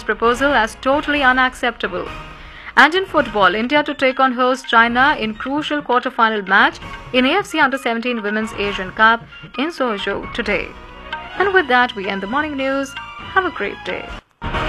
proposal as totally unacceptable. And in football, India to take on host China in crucial quarter-final match in AFC Under-17 Women's Asian Cup in Suzhou today. And with that, we end the morning news. Have a great day.